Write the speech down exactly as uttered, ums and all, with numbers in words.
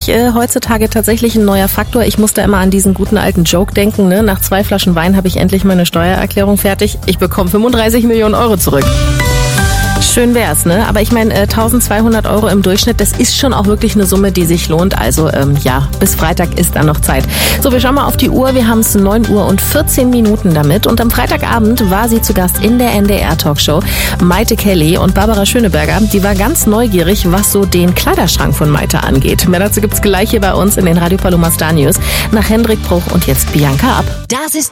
mich äh, heutzutage tatsächlich ein neuer Faktor. Ich musste immer an diesen guten alten Joke denken. Ne? Nach zwei Flaschen Wein habe ich endlich meine Steuererklärung fertig. Ich bekomme fünfunddreißig Millionen Euro zurück. Schön wär's, ne? Aber ich meine, äh, eintausendzweihundert Euro im Durchschnitt, das ist schon auch wirklich eine Summe, die sich lohnt. Also ähm, ja, bis Freitag ist da noch Zeit. So, wir schauen mal auf die Uhr. Wir haben es neun Uhr und vierzehn Minuten damit. Und am Freitagabend war sie zu Gast in der N D R-Talkshow. Maite Kelly und Barbara Schöneberger, die war ganz neugierig, was so den Kleiderschrank von Maite angeht. Mehr dazu gibt's gleich hier bei uns in den Radio Paloma Star News. Nach Hendrik Bruch und jetzt Bianca Ab. Das ist